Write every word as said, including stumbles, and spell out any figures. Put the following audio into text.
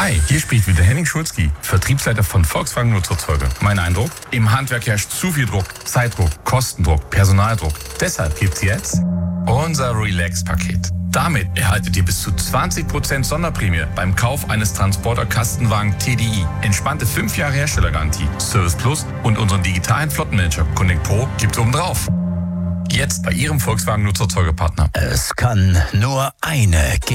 Hi, hier spricht wieder Henning Schulzki, Vertriebsleiter von Volkswagen Nutzfahrzeuge. Mein Eindruck? Im Handwerk herrscht zu viel Druck, Zeitdruck, Kostendruck, Personaldruck. Deshalb gibt's jetzt unser Relax-Paket. Damit erhaltet ihr bis zu zwanzig Prozent Sonderprämie beim Kauf eines Transporter-Kastenwagen T D I. Entspannte fünf Jahre Herstellergarantie, Service Plus und unseren digitalen Flottenmanager Connect Pro gibt's obendrauf. Jetzt bei Ihrem Volkswagen Nutzfahrzeugepartner. Es kann nur eine geben.